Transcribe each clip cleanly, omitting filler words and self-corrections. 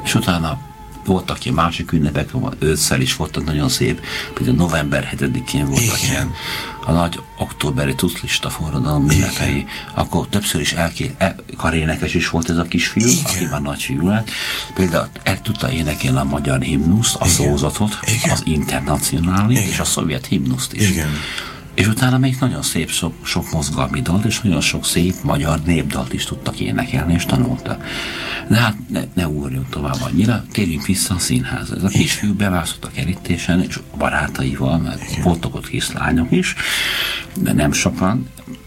És utána voltak ilyen másik ünnepek, ősszel is voltak nagyon szép, például november 7-én voltak ilyen a nagy októberi tuszlista forradalom ünnepei, akkor többször is karénekes is volt ez a kisfiú, aki már nagyfiú lett. Például el tudta énekelni a magyar himnuszt, a szózatot, az internacionális és a szovjet himnuszt is. Igen. És utána még nagyon szép sok mozgalmi dalt, és nagyon sok szép magyar népdalt is tudtak énekelni, és tanultak. De hát ne ugorjunk tovább annyira, térjünk vissza a színházba. Ez a kisfiú bevászott a kerítésen, és a barátaival, mert voltak ott kislányok is, de nem sokan,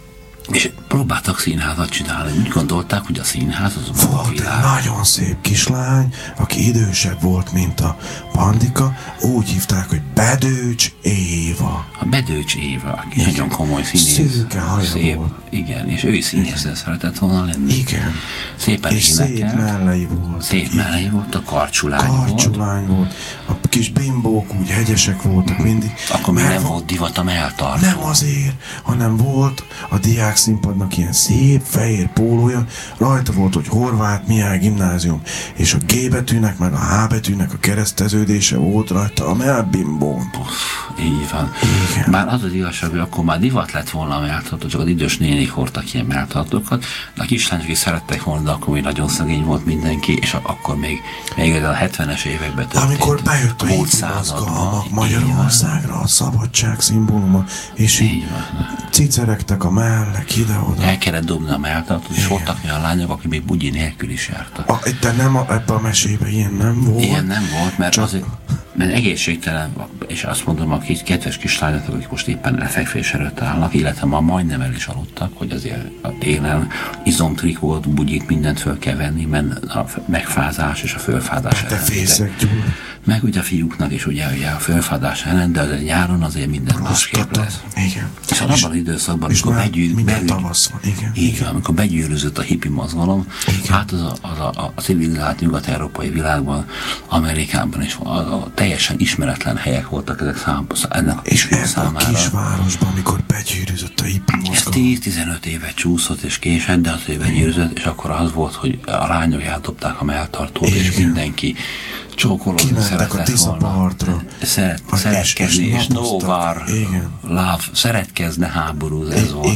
és próbáltak színházat csinálni. Úgy gondolták, hogy a színház az a világ. Egy nagyon szép kislány, aki idősebb volt, mint a Bandika, úgy hívták, hogy Bedőcs Éva. A Bedőcs Éva, aki nagyon komoly színész. Szőke haja volt. Igen, és ő színészen szeretett volna lenni. Igen. Szépen és szép mellei volt. Szép mellei volt, a karcsulány volt. Karcsulány volt. A kis bimbók úgy hegyesek voltak mindig. Akkor még nem volt divat a melltartó. Nem azért, hanem volt a diák színpadnak ilyen szép fehér pólója, rajta volt, hogy Horváth Mihály Gimnázium, és a G betűnek, meg a H betűnek a kereszteződése volt rajta a mellbimbón. Így van. Igen. Már az az igazság, hogy akkor már divat lett volna a melltartó, csak az idős nénik hordtak ilyen melltartókat, de a kislányok is szerettek volna, de akkor még nagyon szegény volt mindenki, és akkor még a 70-es években történt. Amikor bejött a hippi mozgalmak Magyarországra, a szabadság szimbóluma, és ciceregtek a mellek ide-oda. El kellett dobni a melltartót, és voltak olyan lányok, akik még bugyi nélkül is jártak. De nem ebben a mesében ilyen nem volt. Ilyen nem volt, mert azért mert egészségtelen, és azt mondom, akik kedves kislányok, akik most éppen lefekvés előtt állnak, illetve ma majdnem el is aludtak, hogy azért a télen izomtrikót, bugyit, mindent föl kell venni, mert a megfázás és a fölfázás ellen. Meg ugye a fiúknak is ugye a fölfázás ellen, de azért nyáron azért minden másképp lesz. Igen. És abban az időszakban, amikor begyűrűzött a hippi mozgalom, hát a civilizált nyugat-európai világban, Amerikában is teljesen ismeretlen helyek voltak ezek ennek a kisfiú számára. És a kisvárosban, amikor begyűrűzött a hippi mozgalom. 10-15 évet csúszott és késett, de azért begyűrűzött, és akkor az volt, hogy a lányok eldobták a melltartót, és mindenki csókolózni szeretett volna. Szeretkezni, és no war, love, szeretkezne háború, ez volt.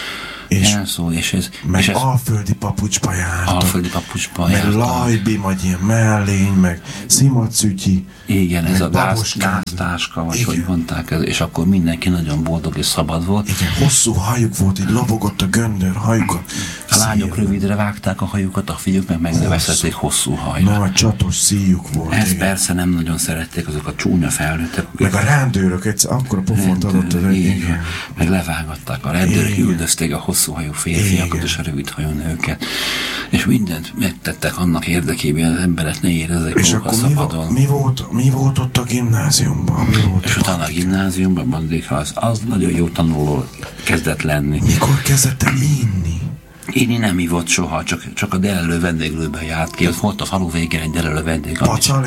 Elszól, és ez... Meg és alföldi papucsba jártak. Alföldi papucsba jártak. Meg lajbi, vagy ilyen mellény, meg szimacütyi. Igen, ez a gáztáska, vagy hogy mondták, és akkor mindenki nagyon boldog és szabad volt. Igen, hosszú hajuk volt, így lobogott a göndör hajukat. A lányok rövidre vágták a hajukat, a fiúk meg megnövesztették hosszú hajra. Nagy csatos szíjuk volt. Ezt persze nem nagyon szerették azok a csúnya felnőttek. Meg a rendőrök, akkor a pofont adott az igen. Meg levágatták a rendőrök, üldözték a hosszú hajú férfiakat és a rövid hajú nőket. És mindent megtettek annak érdekében, az emberek ne érezzék magukat szabadon. Mi volt ott a gimnáziumban? És utána a gimnáziumban Bandika az nagyon jó tanuló kezdett lenni. Mikor kezdett el inni? Inni nem ivott soha, csak a delelő vendéglőben járt ki. Ott volt a falu végén egy delelő vendéglő.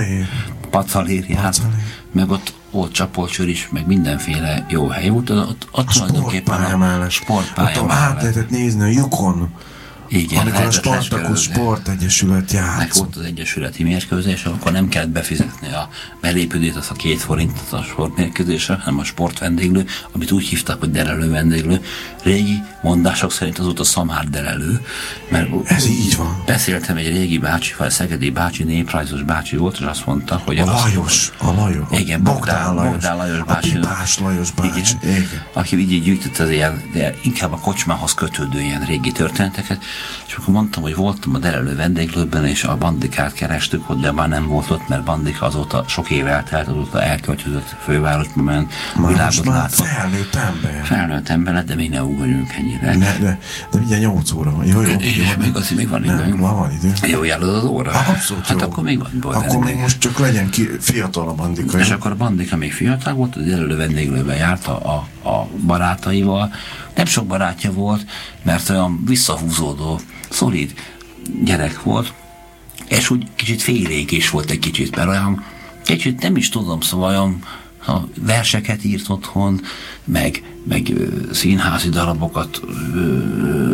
Pacalér járt. Meg ott volt csapolcsör is, meg mindenféle jó hely volt. Ott tulajdonképpen a sportpálya mellett. Át lehetett nézni a lyukon. Igen, amikor a Spartakus Sportegyesület játszott. Meg volt az egyesületi mérkőzés, akkor nem kellett befizetni a belépődét, az a 2 forintot a sportmérkőzésre, hanem a sportvendéglő, amit úgy hívták, hogy delelő vendéglő. Régi mondások szerint az volt a szamár delelő, mert ez így van. Beszéltem egy régi bácsival, szegedi bácsi, néprajzos bácsi volt, és azt mondta, hogy a Lajos. Igen, Bogdán Lajos bácsi. A Pipás Lajos bácsi. Igen. Aki így gyűjtött az ilyen, de inkább a kocsmához kötődő ilyen régi történeteket. És akkor mondtam, hogy voltam a delelő vendéglőben, és a Bandikát kerestük ott, de már nem volt ott, mert Bandika azóta sok év eltelt, azóta elköltözött fővárosba, ment, világot látott. Felnőtt ember lett, de még ne ugorjunk ennyire. De ugye 8 óra van. Jó. Még van idő. Van idő. Jó járod az óra? Abszolút hát jó. akkor még van. Akkor még most csak legyen fiatal a Bandika. És akkor a Bandika még fiatal volt, az delelő vendéglőben járt a barátaival. Nem sok barátja volt, mert olyan visszahúzódó, szolid gyerek volt, és úgy kicsit félénk is volt egy kicsit, mert olyan kicsit nem is tudom, szóval olyan verseket írt otthon, meg színházi darabokat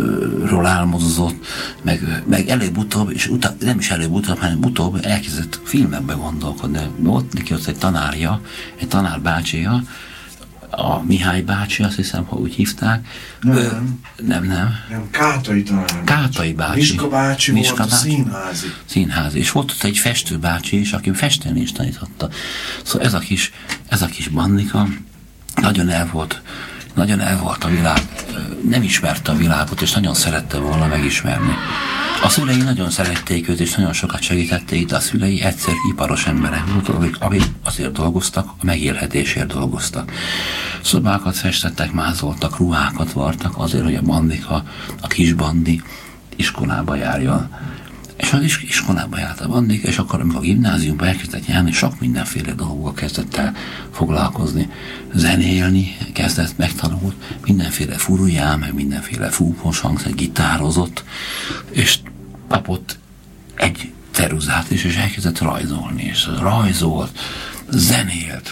ról álmodozott, meg előbb-utóbb, és nem is előbb-utóbb, hanem utóbb elkezdett filmekbe gondolkodni. Volt neki ott egy tanárja, egy tanárbácsija, a Mihály bácsi, azt hiszem, ha úgy hívták. Nem, Kátai tanár. Kátai bácsi. Miska bácsi volt a színházi. És volt ott egy festő bácsi is, aki festeni is tanította. Szóval ez a kis bandika nagyon el volt a világ, nem ismerte a világot, és nagyon szerette volna megismerni. A szülei nagyon szerették őt, és nagyon sokat segítették, de a szülei egyszer iparos emberek voltak, akik azért dolgoztak, a megélhetésért dolgoztak. Szobákat festettek, mázoltak, ruhákat vartak azért, hogy a bandika, a kis bandi iskolába járjon. És az iskolába járt a bandika, és akkor, amikor a gimnáziumba elkezdett járni, sok mindenféle dolgokkal kezdett el foglalkozni. Zenélni kezdett, megtanult, mindenféle furuján, meg mindenféle fúvós hangszer, gitározott, és kapott egy ceruzát is, és elkezdett rajzolni, és rajzolt, zenélt,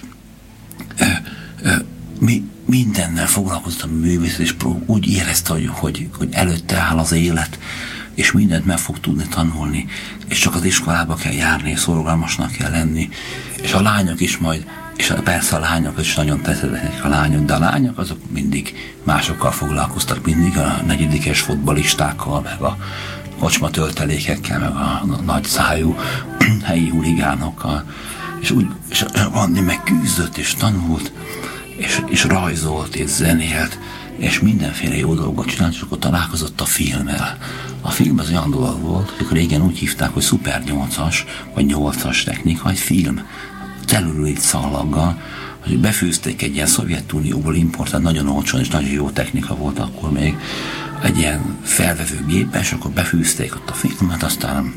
mindennel foglalkoztam a művészet, és úgy érezte, hogy előtte áll az élet, és mindent meg fog tudni tanulni, és csak az iskolába kell járni, és szorgalmasnak kell lenni, és a lányok is majd, és persze a lányok is nagyon tetszednek a lányok, de a lányok azok mindig másokkal foglalkoztak, mindig a negyedikes futballistákkal, meg a kocsma töltelékekkel, meg a nagy szájú helyi huligánokkal, és Andi meg küzdött, és tanult, és rajzolt, és zenélt, és mindenféle jó dolgot csinált, és akkor találkozott a filmmel. A film az olyan dolog volt, hogy régen úgy hívták, hogy Super 8-as, vagy 8-as technika, egy film, celluloid szallaggal, hogy befűzték egy ilyen Szovjetunióból importált, nagyon olcsón és nagyon jó technika volt akkor még, egy ilyen felvevő gépbe, és akkor befűzték ott a filmet, aztán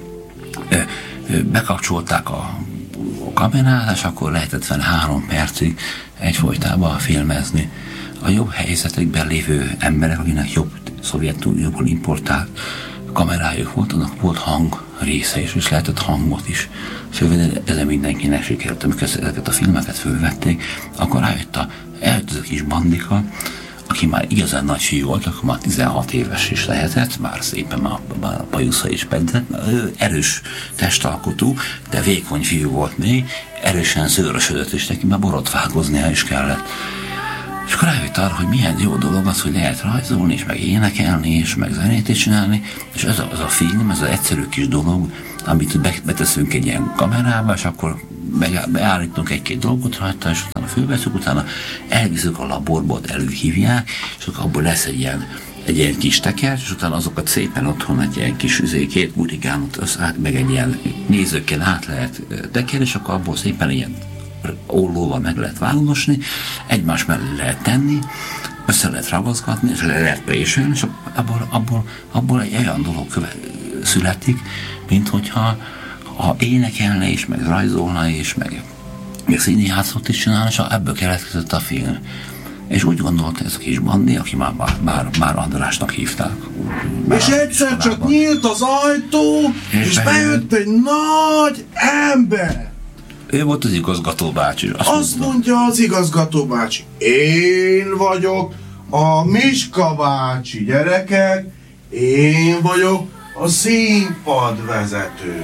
bekapcsolták a kamerát, és akkor lehetett vele 3 percig egyfolytában filmezni. A jobb helyzetekben lévő emberek, akinek jobb Szovjetunióból importált kamerájuk volt, annak volt hang része is, és lehetett hangot is fölvenni, ezen mindenkinek sikerült, amikor ezeket a filmeket fölvették, akkor eljött az a kis bandika, aki már igazán nagy fiú volt, akkor már 16 éves is lehetett, már szépen már a bajusza is pedett, ő erős testalkotú, de vékony fiú volt még, erősen szőrösödött, és neki már borotvágoznia is kellett. És akkor rájött arra, hogy milyen jó dolog az, hogy lehet rajzolni, és meg énekelni, és meg zenét is csinálni, és ez a film, ez az egyszerű kis dolog, amit beteszünk egy ilyen kamerába, és akkor beállítunk egy-két dolgot rajta, és utána fölveszünk, utána elviszük a laborba, előhívják, és akkor abból lesz egy ilyen kis teker, és utána azokat szépen otthon egy ilyen kis két burigánot meg egy ilyen nézőkkel át lehet tekerni, és akkor abból szépen ilyen ollóval meg lehet válogatni, egymás mellé lehet tenni, össze lehet ragaszgatni, és le lehet préselni, és abból egy olyan dolog születik, mint hogyha énekelne is, meg rajzolna is, meg színjátszót is csinálna, és ebből keletkezett a film. És úgy gondolta ez a kis bandi, aki már Andrásnak hívták. És egyszer csak nyílt az ajtó, és bejött egy nagy ember. Ő volt az igazgató bácsi. Azt mondja az igazgató bácsi, én vagyok a Miska bácsi, gyerekek, én vagyok a színpadvezető.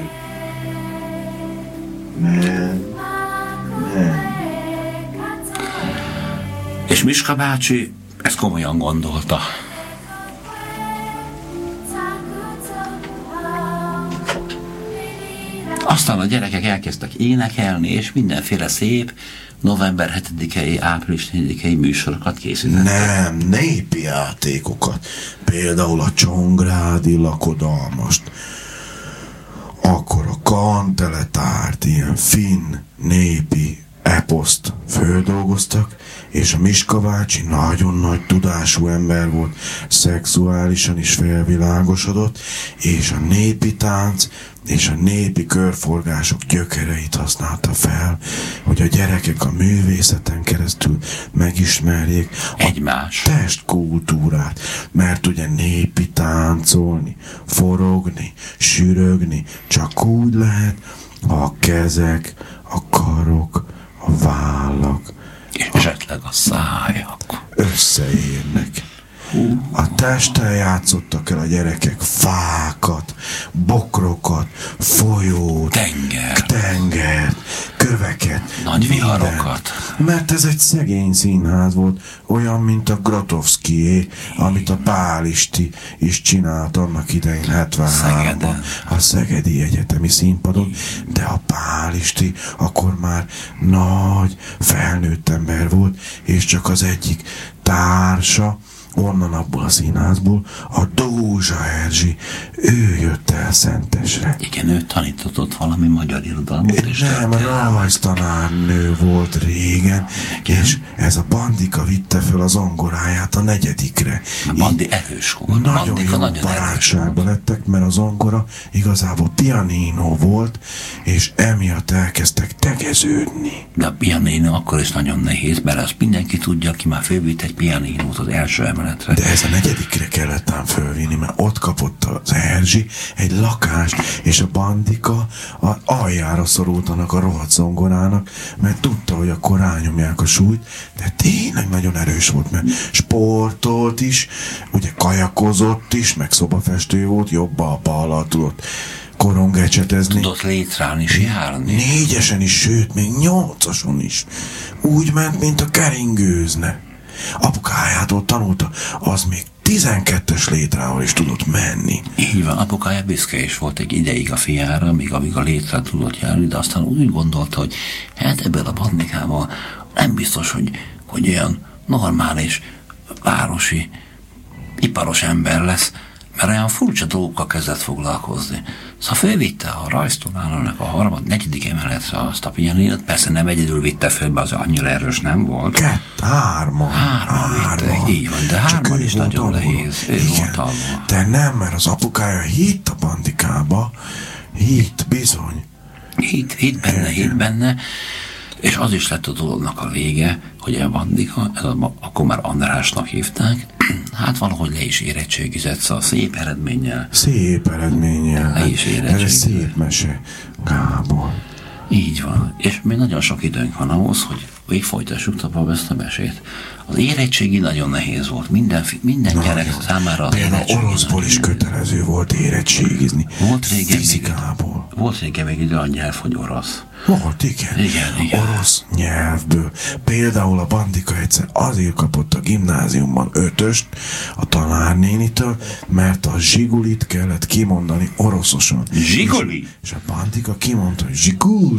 Nem. És Miska bácsi ezt komolyan gondolta. Aztán a gyerekek elkezdtek énekelni, és mindenféle szép november 7-i, április 4-i műsorokat készítettek. Nem, népi játékokat. Például a Csongrádi lakodalmast. Akkor a Kanteletárt, ilyen finn népi eposzt földolgoztak, és a Miska bácsi nagyon nagy tudású ember volt, szexuálisan is felvilágosodott, és a népi tánc és a népi körforgások gyökereit használta fel, hogy a gyerekek a művészeten keresztül megismerjék egymás testkultúrát, mert ugye népi táncolni, forogni, sürögni csak úgy lehet, ha a kezek, a karok, a vállak, és esetleg a szájak összeérnek. A testtel játszottak el a gyerekek fákat, bokrokat, folyót, tengert, köveket, nagy viharokat. Mert ez egy szegény színház volt, olyan, mint a Grotowskié, amit a Pálisti is csinált annak idején 73-ban a Szegedi Egyetemi Színpadon, de a Pálisti akkor már nagy, felnőtt ember volt, és csak az egyik társa, onnan abból a színházból, a Dózsa Erzsi, ő jött el Szentesre. Igen, ő tanított valami magyar irodalmat is. Nem, rajztanárnő volt régen, és ez a Bandika vitte föl az zongoráját a 4. A Bandi erős volt. Nagyon jó barátságban lettek, mert a zongora igazából pianino volt, és emiatt elkezdtek tegeződni. De a pianino akkor is nagyon nehéz, mert azt mindenki tudja, aki már fölvitt egy pianinót az első emeletre. De ez a 4. kellett ám fölvinni, mert ott kapott az Erzsi egy lakást, és a Bandika az aljára szorultanak a rohadt zongorának, mert tudta, hogy akkor rányomják a súlyt, de tényleg nagyon erős volt, mert sportolt is, ugye kajakozott is, meg szobafestő volt, jobbal-ballal tudott korongecsetezni. Tudott létrán is járni. 4-esen is, sőt, még 8-ason is. Úgy ment, mint a keringőzne. Apukájától tanulta, az még 12-es létrával is tudott menni. Így van, apukája büszke is volt egy ideig a fiára, amíg a létre tudott járni, de aztán úgy gondolta, hogy hát ebből a Bandikával nem biztos, hogy olyan normális, városi, iparos ember lesz, mert olyan furcsa dolgokkal kezdett foglalkozni. Szóval fölvitte a rajztanárnak a 4. emeletre azt a pianinót, persze nem egyedül vitte föl, mert az annyira erős nem volt. Hárman vittek, így van, de hárman is nagyon nehéz. Ő volt alva. De nem, mert az apukája hitt a Bandikába, hitt bizony. Hitt benne, és az is lett a dolognak a vége, hogy a Bandika, akkor már Andrásnak hívták, hát valahogy le is érettségizett, szóval szép eredménnyel. Le is érettségizett. Ez szép mese, Gábor. Így van, és még nagyon sok időnk van ahhoz, hogy még folytassuk tovább ezt a mesét. Az érettségi nagyon nehéz volt, minden gyerek számára az érettségi. Például oroszból is kötelező volt érettségizni. Volt régen még idő a nyelv, hogy orosz. Volt, igen. Orosz nyelvből. Például a Bandika egyszer azért kapott a gimnáziumban 5-öst a tanárnénitől, mert a zsigulit kellett kimondani oroszosan. Zsiguli? És a Bandika kimondta, hogy zsiguli.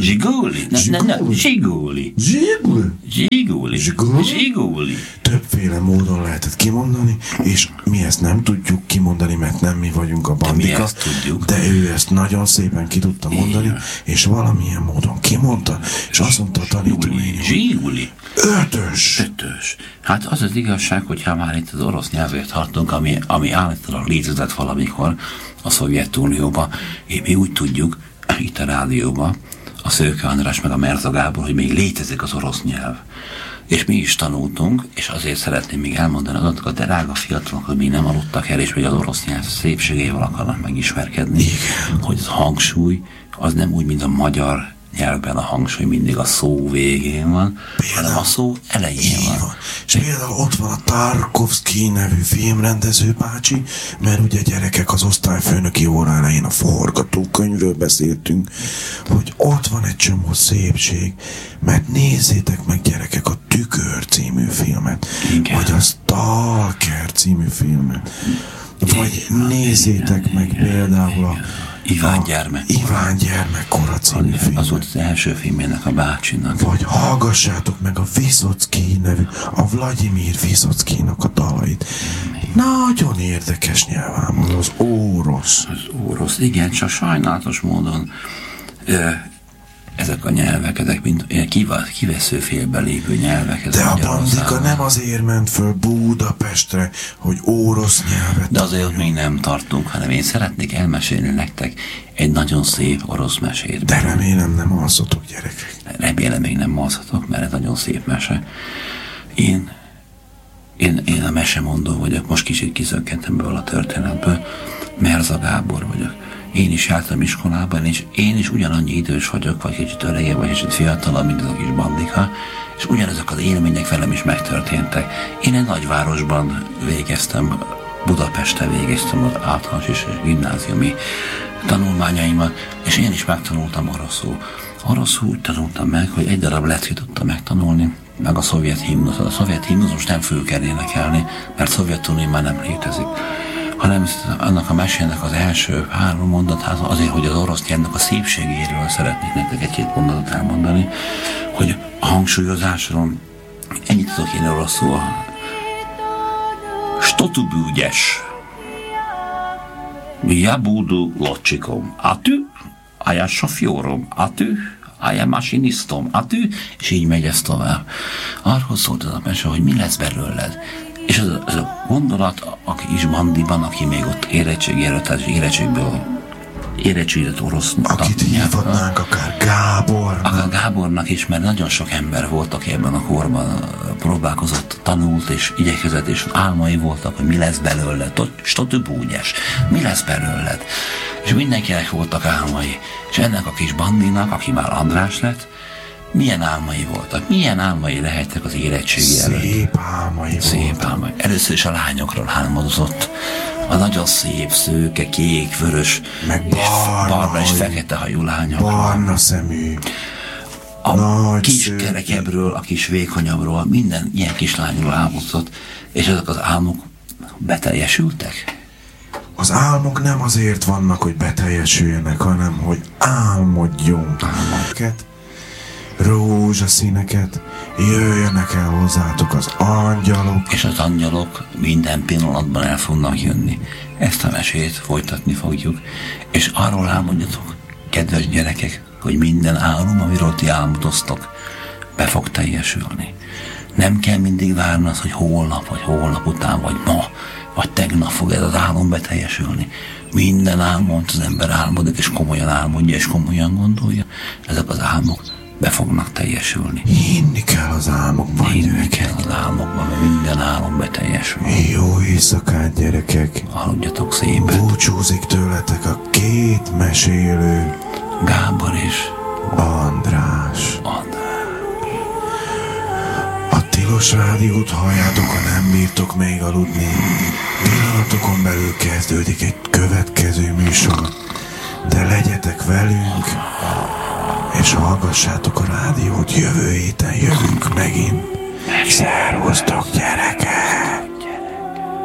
Zsiguli. Többféle módon lehetett kimondani, és mi ezt nem tudjuk kimondani, mert nem mi vagyunk a Bandika, de ő ezt nagyon szépen ki tudta mondani, és valamilyen módon kimondta, és azt mondta a tanítónéni, Zsiguli. 5-ös. Hát az az igazság, hogyha már itt az orosz nyelvért tartunk, ami állítólag létezett valamikor a Szovjetunióban, mi úgy tudjuk, itt a rádióban, a Szőke András meg a Merza Gábor, hogy még létezik az orosz nyelv. És mi is tanultunk, és azért szeretném még elmondani azok a drága fiatalok, hogy még nem aludtak el, és még az orosz nyelv szépségével akarnak megismerkedni, hogy az hangsúly az nem úgy, mint a magyar nyelvben a hangsúly mindig a szó végén van, hanem a szó elején van. És például ott van a Tarkovszky nevű filmrendező bácsi, mert ugye gyerekek az osztályfőnöki óra elején a forgatókönyvről beszéltünk, hogy ott van egy csomó szépség, mert nézzétek meg gyerekek a Tükör című filmet, vagy a Stalker című filmet, vagy nézzétek meg például a Iván gyermekkora című film. Az volt az első filmjének a bácsinak. Vagy hallgassátok meg a Viszocki nevű, a Vladimir Viszockinak a dalait. Nagyon érdekes nyelván az orosz. Az orosz, igen, csak sajnálatos módon ezek a nyelvek, ezek mint kivesző félbe lévő nyelvek. De a Bandika nem azért ment föl Budapestre, hogy orosz nyelvet. De azért még nem tartunk, hanem én szeretnék elmesélni nektek egy nagyon szép orosz mesét. De remélem nem alszotok, gyerekek. Remélem még nem alszotok, mert ez nagyon szép mese. Én a mesemondó vagyok, most kicsit kizökkentem belőle a történetből. Merza Gábor vagyok. én is jártam iskolában, és én is ugyanannyi idős vagyok, vagy kicsit öregebb, vagy kicsit fiatalabb, mint az a kis bandika, és ugyanezek az élmények velem is megtörténtek. Én egy nagyvárosban végeztem, Budapesten végeztem az általános és gimnáziumi tanulmányaimat, és én is megtanultam oroszul. Oroszul úgy tanultam meg, hogy egy darab leckét tudtam megtanulni, meg a szovjet himnusz. A szovjet himnusz most nem föl kell énekelni, mert Szovjetunió már nem létezik, hanem annak a mesének az első 3 mondatát azért, hogy az orosz nyelvnek a szépségéről szeretnék nektek egy-két mondatot elmondani, hogy a hangsúlyozásról ennyit tudok én oroszul. Что ты будешь? Я буду летчиком, а ты? А я шофёром, а ты? А я машинистом, a ты? És így megy ez tovább. Arról szólt az a mese, hogy mi lesz belőled. És ez a gondolat, aki is bandiban, aki még ott érettségi előtt, tehát érettségizett orosz. Akit hívhatnánk akár Gábornak. Akár Gábornak is, mert nagyon sok ember volt, aki ebben a korban próbálkozott, tanult és igyekezett, és álmai voltak, hogy mi lesz belőled. Что ты будешь? Mi lesz belőled? És mindenkinek voltak álmai. És ennek a kis bandinak, aki már András lett, milyen álmai voltak? Milyen álmai lehettek az érettségi előtt? Szép álmai voltak. Először is a lányokról álmodozott. A nagyon szép, szőke, kék, vörös, meg barna és fekete hajú lányokról. Barna szemű. A kis kerekebbről, a kis vékonyabbról, minden ilyen kislányról álmodozott, és ezek az álmok beteljesültek? Az álmok nem azért vannak, hogy beteljesüljenek, hanem hogy álmodjunk. Rózsaszíneket, jöjjenek el hozzátok az angyalok. És az angyalok minden pillanatban el fognak jönni. Ezt a mesét folytatni fogjuk. És arról álmodjatok, kedves gyerekek, hogy minden álom, amiről ti álmodoztok, be fog teljesülni. Nem kell mindig várni az, hogy holnap, vagy holnap után, vagy ma, vagy tegnap fog ez az álom beteljesülni. Minden álmot az ember álmodik, és komolyan álmodja, és komolyan gondolja. Ezek az álmok be fognak teljesülni. Hinni kell az álmokban. Hinni kell az álmokban, mert minden álom beteljesül. Jó éjszakát, gyerekek! Aludjatok szépen! Búcsúzik tőletek a 2 mesélő. Gábor és András. A Tilos Rádiót halljátok, ha nem bírtok még aludni. Pillanatokon belül kezdődik egy következő műsor. De legyetek velünk, és hallgassátok a rádiót, jövő héten jövünk megint. Szervusztok, gyerekek!